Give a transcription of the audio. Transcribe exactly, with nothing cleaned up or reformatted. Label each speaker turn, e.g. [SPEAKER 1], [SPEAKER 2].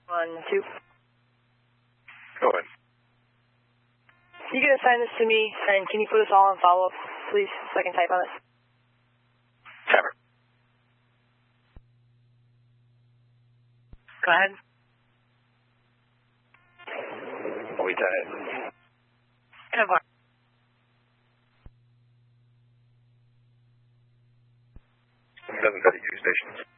[SPEAKER 1] One, two.
[SPEAKER 2] Go ahead.
[SPEAKER 1] You can assign this to me, and can you put us all on follow-up, please, so I can type on this?
[SPEAKER 2] Trevor.
[SPEAKER 1] Go ahead.
[SPEAKER 2] We tied.
[SPEAKER 1] Over.
[SPEAKER 2] Doesn't thirty-two stations.